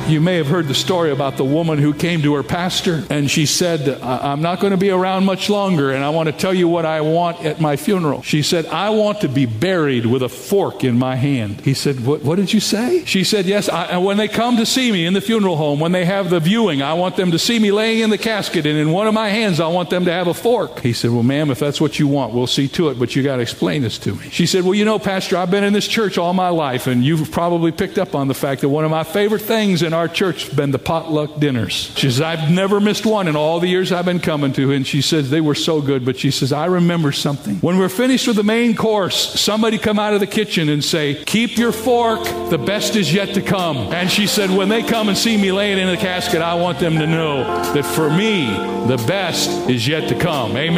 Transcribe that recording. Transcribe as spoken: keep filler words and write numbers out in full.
You may have heard the story about the woman who came to her pastor and she said, I'm not going to be around much longer and I want to tell you what I want at my funeral. She said, I want to be buried with a fork in my hand. He said, what, what did you say? She said, yes, I, when they come to see me in the funeral home, when they have the viewing, I want them to see me laying in the casket, and in one of my hands I want them to have a fork. He said, well, ma'am, if that's what you want, we'll see to it, but you got to explain this to me. She said, well, you know, Pastor, I've been in this church all my life, and you've probably picked up on the fact that one of my favorite things in our church has been the potluck dinners. She says, I've never missed one in all the years I've been coming to, and she says, they were so good, but she says, I remember something. When we're finished with the main course, somebody come out of the kitchen and say, keep your fork, the best is yet to come. And she said, when they come and see me laying in the casket, I want them to know that for me, the best is yet to come. Amen.